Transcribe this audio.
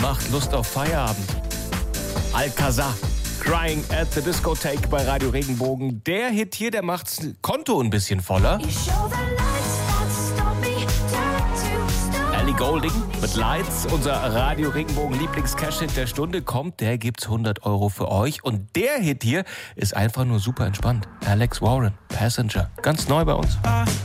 macht Lust auf Feierabend. Alcazar, Crying at the Discotheque bei Radio Regenbogen. Der Hit hier, der macht's Konto ein bisschen voller. Ellie Goulding mit Lights, unser Radio Regenbogen Lieblings-Cash-Hit der Stunde kommt, der gibt's 100 € für euch. Und der Hit hier ist einfach nur super entspannt. Alex Warren, Passenger, ganz neu bei uns.